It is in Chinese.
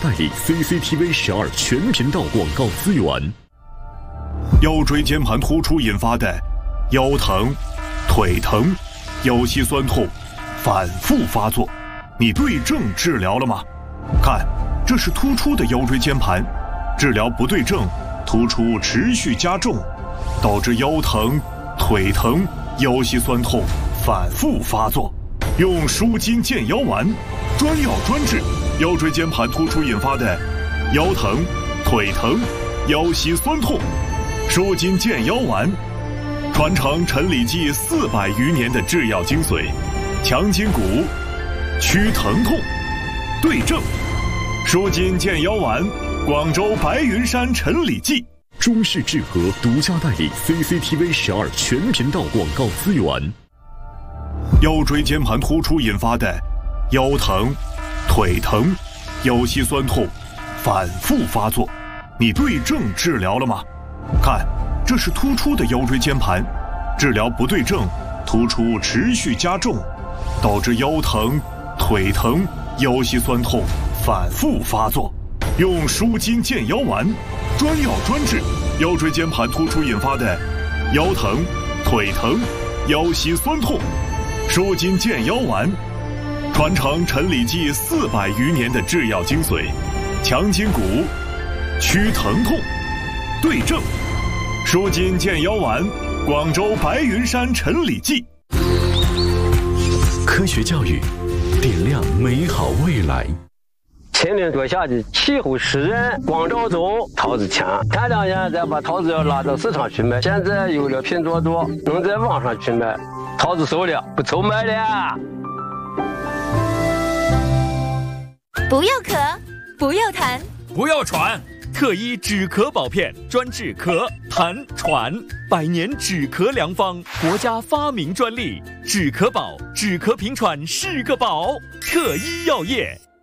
代理 CCTV12全频道广告资源。 腰椎间盘突出引发的腰疼、腿疼、腰膝酸痛反复发作，你对症治疗了吗？看，这是突出的腰椎间盘，治疗不对症，突出持续加重，导致腰疼、腿疼、腰膝酸痛反复发作。用舒筋健腰丸，专药专治腰椎间盘突出引发的腰疼、腿疼、腰膝酸痛。舒筋健腰丸，传承陈李济400余年的制药精髓，强筋骨，祛疼痛，对症。舒筋健腰丸，广州白云山陈李济。 中式治和独家代理 CCTV12全频道广告资源。 腰椎间盘突出引发的腰疼、腿疼、腰膝酸痛反复发作，你对症治疗了吗？看，这是突出的腰椎间盘，治疗不对症，突出持续加重，导致腰疼、腿疼、腰膝酸痛反复发作。用舒筋健腰丸，专药专治腰椎间盘突出引发的腰疼、腿疼、腰膝酸痛。舒筋健腰丸，传承陈李济400余年的制药精髓，强筋骨，祛疼痛，对症。舒筋健腰丸，广州白云山陈李济。 科学教育，点亮美好未来。 1000年多下的气候湿润，光照中桃子强，前2年再把桃子要拉到市场去卖，现在有了拼多多，能在网上去卖，桃子熟了，不愁卖了。 不要咳，不要痰， 不要喘，特医止咳宝片，专治咳、痰、喘，100年止咳良方，国家发明专利，止咳宝，止咳平喘是个宝，特医药业。